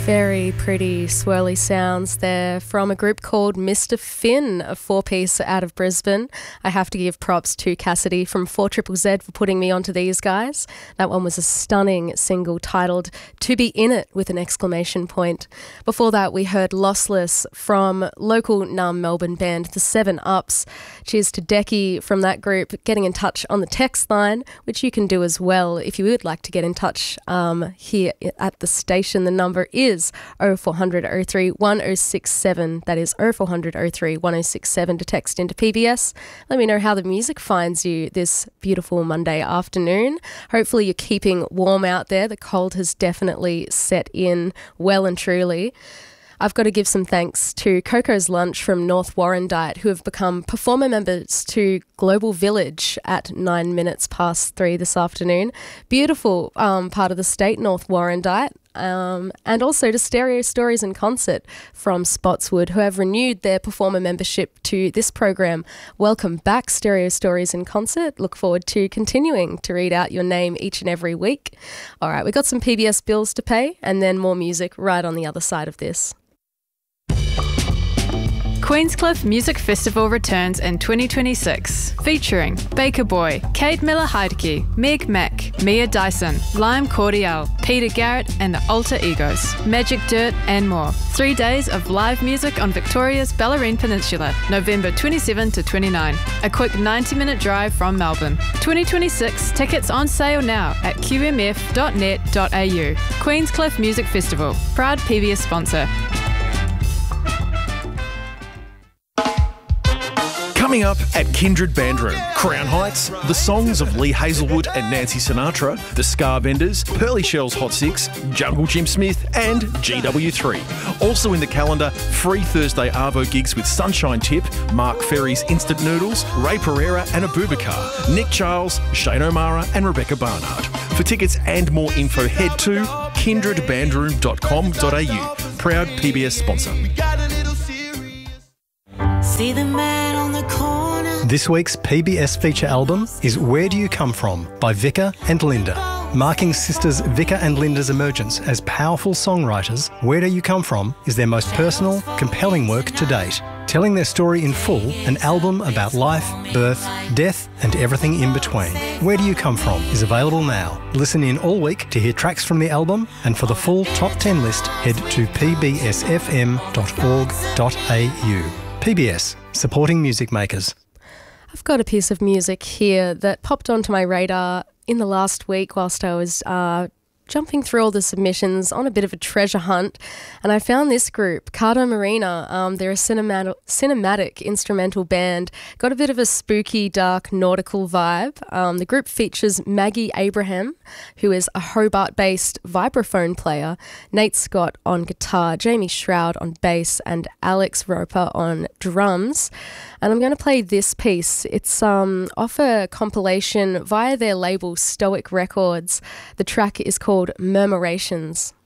Very pretty swirly sounds there from a group called Mr. Finn, a four-piece out of Brisbane. I have to give props to Cassidy from 4ZZZ for putting me onto these guys. That one was a stunning single titled To Be In It with an exclamation point. Before that, we heard Lossless from local Melbourne band The 7 Ups. Cheers to Decky from that group getting in touch on the text line, which you can do as well if you would like to get in touch here at the station. The number is 0400 03 1067. That is 0400 03 1067 to text into PBS. Let me know how the music finds you this beautiful Monday afternoon. Hopefully you're keeping warm out there. The cold has definitely set in well and truly. I've got to give some thanks to Coco's Lunch from North Warrandyte, who have become performer members to Global Village at 9 minutes past 3 this afternoon. Beautiful part of the state, North Warrandyte. And also to Stereo Stories in Concert from Spotswood, who have renewed their performer membership to this program. Welcome back, Stereo Stories in Concert. Look forward to continuing to read out your name each and every week. All right, we've got some PBS bills to pay and then more music right on the other side of this. Queenscliff Music Festival returns in 2026, featuring Baker Boy, Kate Miller-Heidke, Meg Mac, Mia Dyson, Lime Cordial, Peter Garrett and the Alter Egos, Magic Dirt and more. 3 days of live music on Victoria's Bellarine Peninsula, November 27 to 29. A quick 90-minute drive from Melbourne. 2026 tickets on sale now at qmf.net.au. Queenscliff Music Festival, proud PBS sponsor. Coming up at Kindred Bandroom, Crown Heights, the songs of Lee Hazelwood and Nancy Sinatra, the Scar Vendors, Pearly Shells Hot Six, Jungle Jim Smith and GW3. Also in the calendar, free Thursday Arvo gigs with Sunshine Tip, Mark Ferry's Instant Noodles, Ray Pereira and Abubakar, Nick Charles, Shane O'Mara and Rebecca Barnard. For tickets and more info, head to kindredbandroom.com.au. Proud PBS sponsor. See the man on the corner. This week's PBS feature album is Where Do You Come From by Vika and Linda. Marking sisters Vika and Linda's emergence as powerful songwriters, Where Do You Come From is their most personal, compelling work to date. Telling their story in full, an album about life, birth, death and everything in between. Where Do You Come From is available now. Listen in all week to hear tracks from the album, and for the full top 10 list, head to pbsfm.org.au. PBS, supporting music makers. I've got a piece of music here that popped onto my radar in the last week whilst I was jumping through all the submissions on a bit of a treasure hunt, and I found this group, Cardo Marina. They're a cinematic instrumental band, got a bit of a spooky, dark, nautical vibe. The group features Maggie Abraham, who is a Hobart-based vibraphone player, Nate Scott on guitar, Jamie Shroud on bass, and Alex Roper on drums. And I'm going to play this piece. It's off a compilation via their label Stoic Records. The track is called Murmurations.